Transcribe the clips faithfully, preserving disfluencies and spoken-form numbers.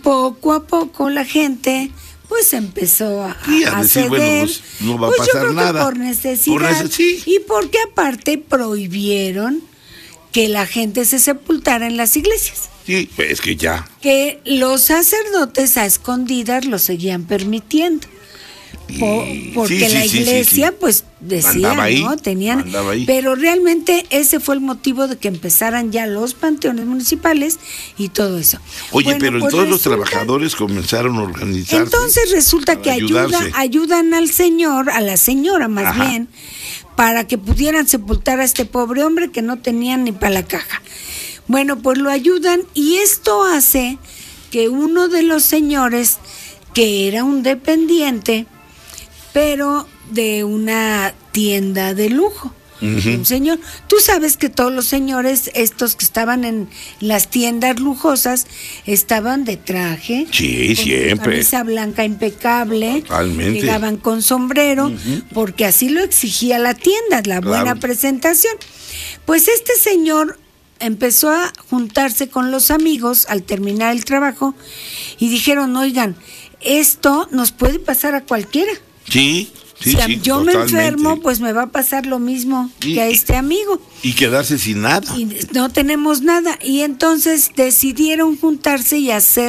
poco a poco la gente pues empezó a, sí, a, a decir, ceder, bueno, pues, no va pues a pasar yo creo nada. Que por necesidad, por neces sí. y porque aparte prohibieron que la gente se sepultara en las iglesias. Sí, es que ya. Que los sacerdotes a escondidas lo seguían permitiendo. Po, porque sí, sí, la iglesia, sí, sí. pues decía, ahí, ¿no? Tenían, pero realmente ese fue el motivo de que empezaran ya los panteones municipales y todo eso. Oye, bueno, pero pues todos resulta, los trabajadores comenzaron a organizarse. Entonces resulta que ayuda, ayudan al señor, a la señora más Ajá. bien, para que pudieran sepultar a este pobre hombre que no tenían ni para la caja. Bueno, pues lo ayudan y esto hace que uno de los señores, que era un dependiente, pero de una tienda de lujo, uh-huh. un señor. Tú sabes que todos los señores, estos que estaban en las tiendas lujosas, estaban de traje. Sí, con siempre. Camisa blanca impecable. Totalmente. Llegaban con sombrero, uh-huh. porque así lo exigía la tienda, la claro. buena presentación. Pues este señor empezó a juntarse con los amigos al terminar el trabajo y dijeron, oigan, esto nos puede pasar a cualquiera. Sí, sí, o sea, sí, yo totalmente. me enfermo, pues me va a pasar lo mismo y, que a este amigo. Y quedarse sin nada. Y no tenemos nada. Y entonces decidieron juntarse y hacer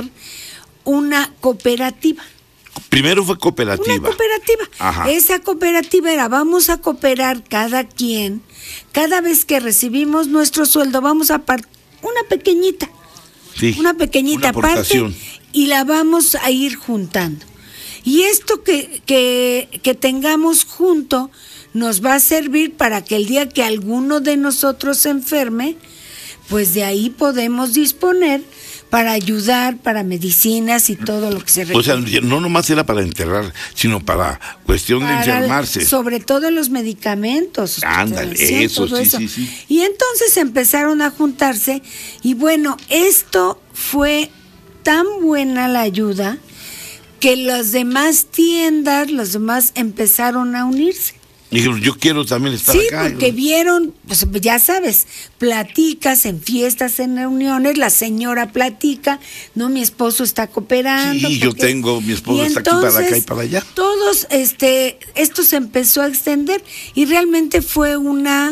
una cooperativa. Primero fue cooperativa. Una cooperativa. Ajá. Esa cooperativa era, vamos a cooperar cada quien. Cada vez que recibimos nuestro sueldo, vamos a partir una pequeñita. Sí, una pequeñita una parte y la vamos a ir juntando. Y esto que, que, que tengamos junto nos va a servir para que el día que alguno de nosotros se enferme, pues de ahí podemos disponer para ayudar, para medicinas y todo lo que se requiere. O sea, no nomás era para enterrar, sino para cuestión para de enfermarse. Sobre todo los medicamentos. Ándale, eso, sí, eso. sí, sí. Y entonces empezaron a juntarse y bueno, esto fue tan buena la ayuda que las demás tiendas, los demás empezaron a unirse. Dijeron, yo quiero también estar sí, acá. Sí, porque vieron, pues ya sabes, platicas en fiestas, en reuniones, la señora platica, no, mi esposo está cooperando. Sí, yo tengo, mi esposo está aquí para acá y para allá. Todos, este, esto se empezó a extender y realmente fue una,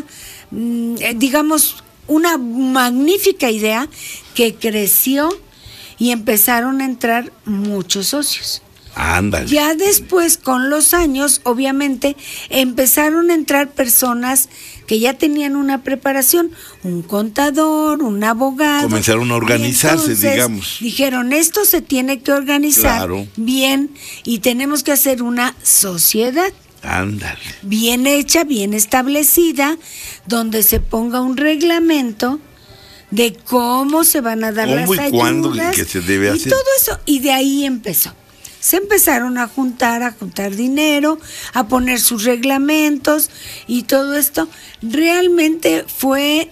digamos, una magnífica idea que creció y empezaron a entrar muchos socios. Ándale. Ya después, con los años, obviamente, empezaron a entrar personas que ya tenían una preparación, un contador, un abogado. Comenzaron a organizarse, entonces, digamos. Dijeron, esto se tiene que organizar claro. bien y tenemos que hacer una sociedad. Ándale. Bien hecha, bien establecida, donde se ponga un reglamento de cómo se van a dar ¿Cómo las y ayudas. ¿Cuándo y qué se debe hacer? Y todo eso, y de ahí empezó. Se empezaron a juntar, a juntar dinero, a poner sus reglamentos y todo esto. Realmente fue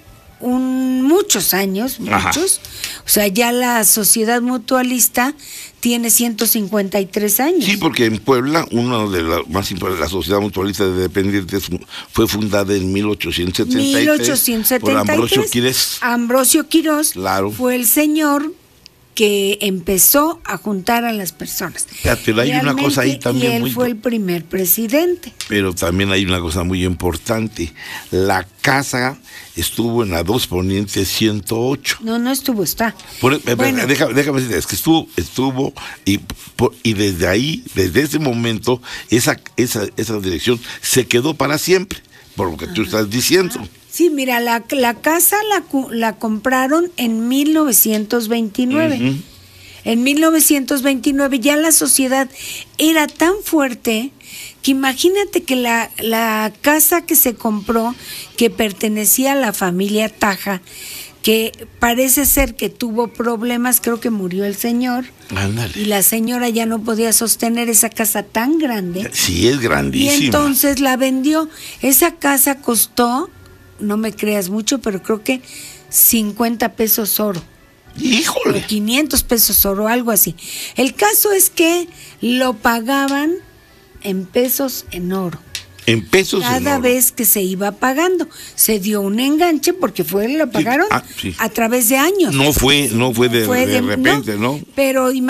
un muchos años, muchos. Ajá. O sea, ya la sociedad mutualista tiene ciento cincuenta y tres años. Sí, porque en Puebla, una de las más importantes, la Sociedad Mutualista de Dependientes fue fundada en mil ochocientos setenta y tres, mil ochocientos setenta y tres por Ambrosio Quirós. Ambrosio Quirós claro. fue el señor que empezó a juntar a las personas. Ya, pero hay Realmente, una cosa ahí también y él muy... fue el primer presidente. Pero también hay una cosa muy importante. La casa estuvo en la dos Poniente ciento ocho. No, no estuvo, está. Por, bueno. Déjame, déjame decirte, es que estuvo, estuvo y, por, y desde ahí, desde ese momento, esa, esa, esa dirección se quedó para siempre, por lo que Ajá. tú estás diciendo. Ah. Sí, mira, la, la casa la, la compraron en mil novecientos veintinueve. Uh-huh. En mil novecientos veintinueve ya la sociedad era tan fuerte que imagínate que la, la casa que se compró, que pertenecía a la familia Taja, que parece ser que tuvo problemas, creo que murió el señor. Ándale. Y la señora ya no podía sostener esa casa tan grande. Sí, es grandísima. Y entonces la vendió. Esa casa costó, no me creas mucho, pero creo que cincuenta pesos oro. ¡Híjole! O quinientos pesos oro, algo así. El caso es que lo pagaban en pesos en oro. En pesos Cada en oro. vez que se iba pagando. Se dio un enganche porque fue lo pagaron sí. Ah, sí. a través de años. No fue, no fue de, fue de, de repente, ¿no? ¿no? Pero